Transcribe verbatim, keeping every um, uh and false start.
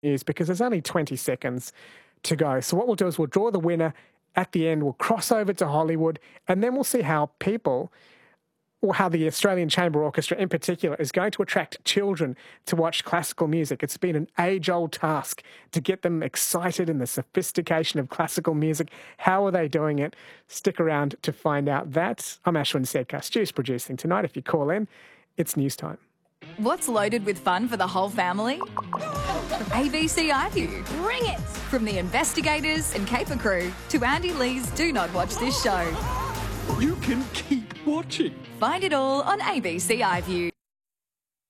News because there's only twenty seconds to go. So what we'll do is we'll draw the winner at the end. We'll cross over to Hollywood, and then we'll see how people, or how the Australian Chamber Orchestra in particular, is going to attract children to watch classical music. It's been an age-old task to get them excited in the sophistication of classical music. How are they doing it? Stick around to find out that. I'm Ashwin Sedkar. Stu's producing tonight. If you call in, it's news time. What's loaded with fun for the whole family? A B C iView. Bring it! From the investigators and caper crew to Andy Lee's Do Not Watch This Show. You can keep watching. Find it all on A B C iView.